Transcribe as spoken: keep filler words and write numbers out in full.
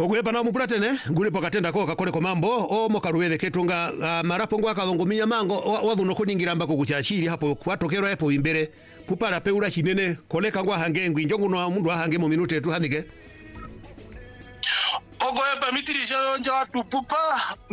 Ogweba na mupratene ngule pakatenda ko kakole ko mambo o mokaruwele ketunga uh, marapo ngwa kalongomia mango wathuno kuningira mbako kuchachiri hapo kwatokero hapo imbere pupara peura kinene koleka ngwa hange ngwi njongu no mundu ahange mu minute tu hanike Ogweba mitirisha yonja watu pupa